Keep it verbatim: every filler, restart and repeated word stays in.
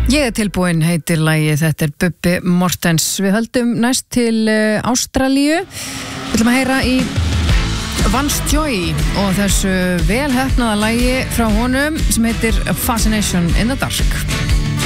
Ég er tilbúin, heitir lagið, þetta er Bubbi Mortens. Við höldum næst til uh, Ástralíu. Við ætlum að heyra í Vance Joy og þessu velheppnaða lagi frá honum sem heitir Fascination in the Dark.